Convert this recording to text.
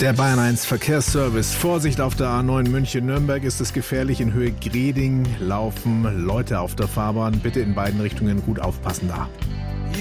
Der Bayern 1 Verkehrsservice. Vorsicht auf der A9 München-Nürnberg, ist es gefährlich. In Höhe Greding laufen Leute auf der Fahrbahn. Bitte in beiden Richtungen gut aufpassen da.